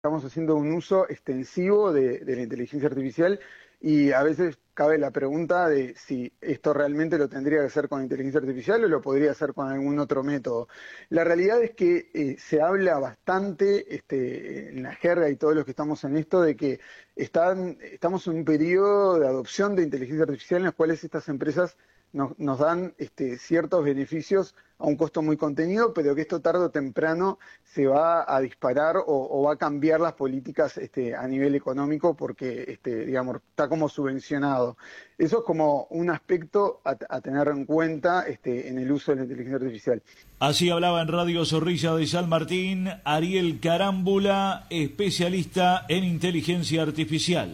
estamos haciendo un uso extensivo de la inteligencia artificial y a veces cabe la pregunta de si esto realmente lo tendría que hacer con inteligencia artificial o lo podría hacer con algún otro método. La realidad es que se habla bastante en la jerga y todos los que estamos en esto de que estamos en un periodo de adopción de inteligencia artificial en los cuales estas empresas nos dan ciertos beneficios a un costo muy contenido, pero que esto tarde o temprano se va a disparar o va a cambiar las políticas a nivel económico porque digamos, está como subvencionado. Eso es como un aspecto a tener en cuenta en el uso de la inteligencia artificial. Así hablaba en Radio Zorrilla de San Martín Ariel Carámbula, especialista en inteligencia artificial.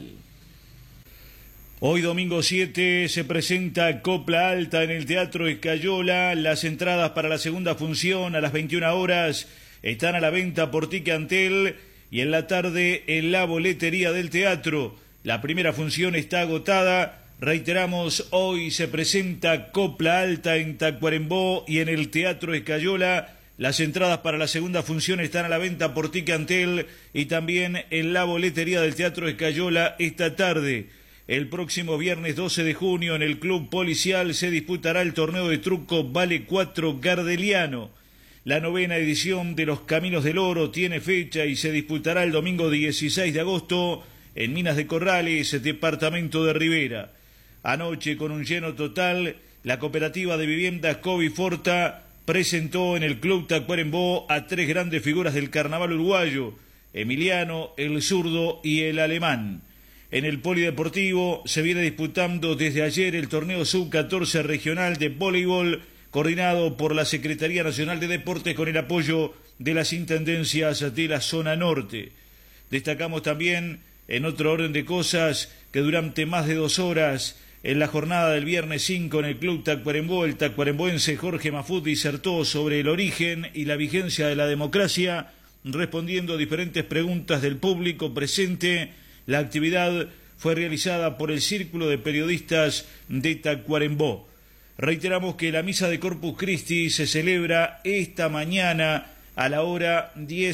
Hoy domingo 7 se presenta Copla Alta en el Teatro Escayola. Las entradas para la segunda función a las 21 horas están a la venta por Ticantel y en la tarde en la boletería del teatro. La primera función está agotada. Reiteramos, hoy se presenta Copla Alta en Tacuarembó y en el Teatro Escayola. Las entradas para la segunda función están a la venta por Ticantel y también en la boletería del Teatro Escayola esta tarde. El próximo viernes 12 de junio en el Club Policial se disputará el torneo de truco Vale 4 Gardeliano. La 9ª edición de los Caminos del Oro tiene fecha y se disputará el domingo 16 de agosto en Minas de Corrales, departamento de Rivera. Anoche, con un lleno total, la cooperativa de viviendas Coviforta presentó en el Club Tacuarembó a 3 grandes figuras del carnaval uruguayo, Emiliano, el zurdo y el alemán. En el polideportivo se viene disputando desde ayer el torneo sub-14 regional de voleibol, coordinado por la Secretaría Nacional de Deportes con el apoyo de las intendencias de la zona norte. Destacamos también, en otro orden de cosas, que durante más de 2 horas, en la jornada del viernes 5 en el Club Tacuarembó, el tacuaremboense Jorge Mafut disertó sobre el origen y la vigencia de la democracia, respondiendo a diferentes preguntas del público presente. La actividad fue realizada por el Círculo de Periodistas de Tacuarembó. Reiteramos que la misa de Corpus Christi se celebra esta mañana a la hora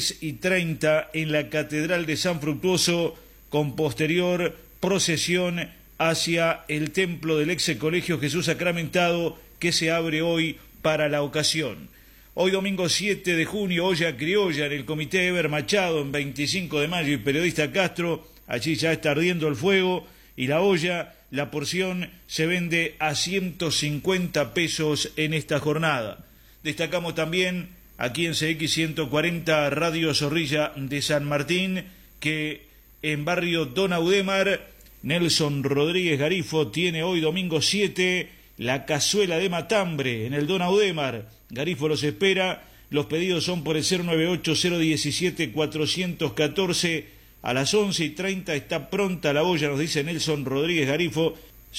10:30 en la Catedral de San Fructuoso, con posterior procesión hacia el templo del ex Colegio Jesús Sacramentado, que se abre hoy para la ocasión. Hoy domingo 7 de junio, olla criolla en el Comité Eber Machado en 25 de mayo y Periodista Castro. Allí ya está ardiendo el fuego y la olla, la porción se vende a 150 pesos en esta jornada. Destacamos también aquí en CX 140 Radio Zorrilla de San Martín que en barrio Don Audemar, Nelson Rodríguez Garifo tiene hoy domingo 7 la cazuela de matambre en el Don Audemar. Garifo los espera. Los pedidos son por el 098-017-414. A las 11:30 está pronta la olla, nos dice Nelson Rodríguez Garifo.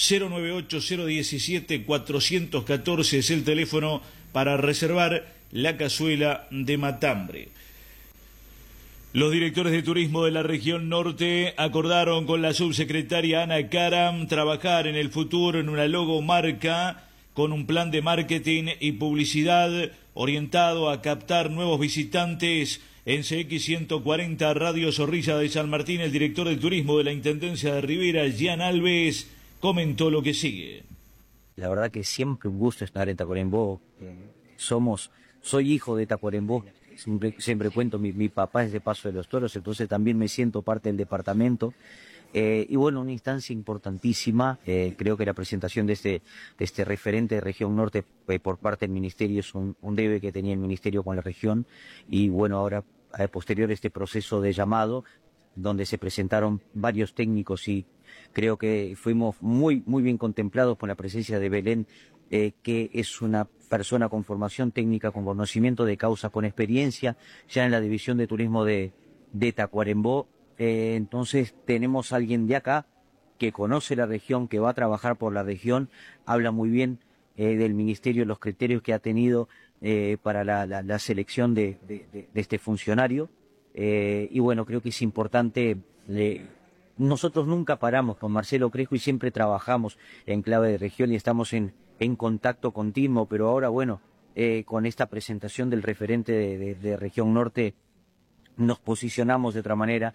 098-017-414 es el teléfono para reservar la cazuela de matambre. Los directores de turismo de la región norte acordaron con la subsecretaria Ana Karam trabajar en el futuro en una logomarca con un plan de marketing y publicidad orientado a captar nuevos visitantes. En CX 140 Radio Zorrilla de San Martín, el director de turismo de la Intendencia de Rivera, Jean Alves, comentó lo que sigue. La verdad que siempre un gusto estar en Tacuarembó. Soy hijo de Tacuarembó. Siempre cuento, mi papá es de Paso de los Toros, entonces también me siento parte del departamento. Y bueno, una instancia importantísima. Creo que la presentación de este referente de región norte por parte del ministerio es un debe que tenía el ministerio con la región. Y bueno, ahora posterior a este proceso de llamado, donde se presentaron varios técnicos y creo que fuimos muy bien contemplados con la presencia de Belén, que es una persona con formación técnica, con conocimiento de causa, con experiencia ya en la división de turismo de Tacuarembó. Entonces tenemos a alguien de acá que conoce la región, que va a trabajar por la región, habla muy bien del ministerio, los criterios que ha tenido para la selección de este funcionario. Y bueno, creo que es importante. Nosotros nunca paramos con Marcelo Crespo y siempre trabajamos en clave de región y estamos en contacto continuo, pero ahora bueno, con esta presentación del referente de región norte, nos posicionamos de otra manera